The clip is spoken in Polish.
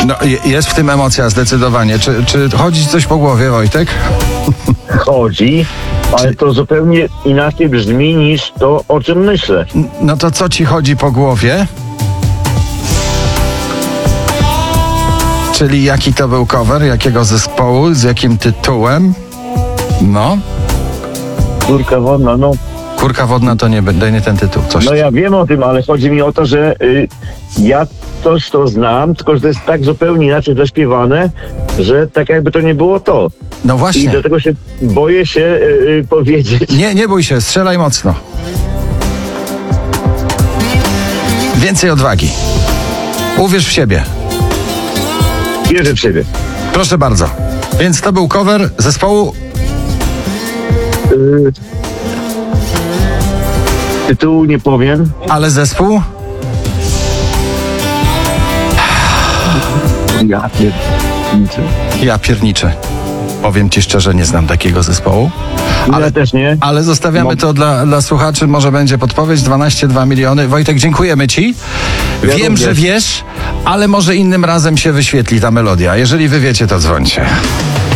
No, jest w tym emocja zdecydowanie. Czy chodzi ci coś po głowie, Wojtek? Chodzi, ale to zupełnie inaczej brzmi niż to, o czym myślę. No to co ci chodzi po głowie? Czyli jaki to był cover, jakiego zespołu, z jakim tytułem? No, Córka wodna, no. Kurka wodna to nie ten tytuł. Coś. No ja wiem o tym, ale chodzi mi o to, że ja coś to znam, tylko że to jest tak zupełnie inaczej zaśpiewane, że tak jakby to nie było to. No I właśnie. dlatego się boję się powiedzieć. Nie bój się, strzelaj mocno. Więcej odwagi. Uwierz w siebie. Wierzę w siebie. Proszę bardzo. Więc to był cover zespołu. Tytułu nie powiem. Ale zespół? Ja pierniczę. Powiem ci szczerze, nie znam takiego zespołu. Ale też nie. Ale zostawiamy to dla słuchaczy, może będzie podpowiedź, 12,2 miliony. Wojtek, dziękujemy ci. Ja Wiem, również. że wiesz, ale może innym razem się wyświetli ta melodia. Jeżeli wy wiecie, to dzwońcie.